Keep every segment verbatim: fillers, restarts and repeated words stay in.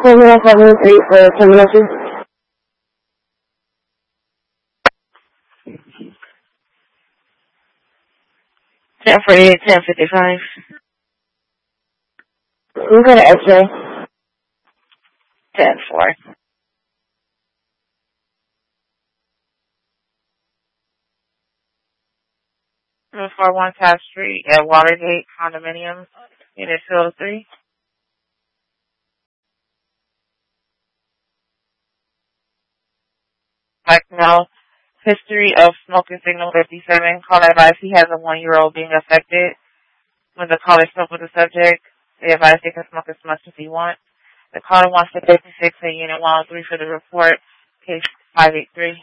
Terminal seven three for Terminal two. ten forty-eight, ten fifty-five. We got an X-ray. ten four. four one Taft Street at Watergate Condominiums, Unit two oh three. Like no history of smoking signal fifty-seven. Caller advised he has a one-year-old being affected. When the caller spoke with the subject, they advised they can smoke as much as he wants. The caller wants the fifty-six at Unit one oh three for the report, case five eight three.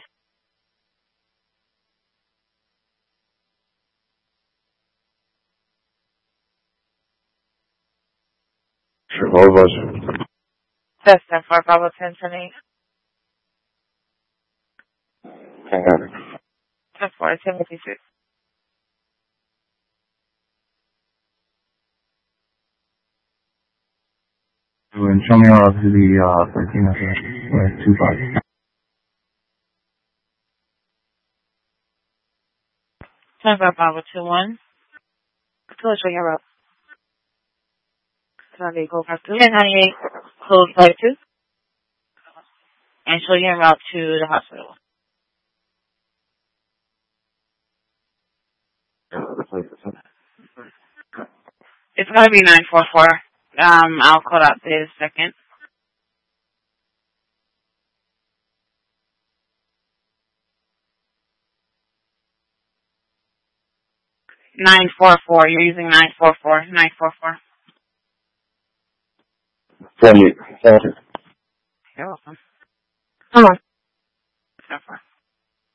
Sure, what was it? That's ten four, Bravo ten ten eight. Hang on. ten four, ten fifty-six. And show me out to the uh, thirteen or two five. ten four, Bravo two one. Close for your route. Sunday, go back to ten ninety-eight, code five two. And show you en route to the hospital. It's going to be nine four four. Um, I'll call out this second. nine four four. You're using nine four four. nine four four. Thank you. Thank you. You're welcome. Come on. ten four.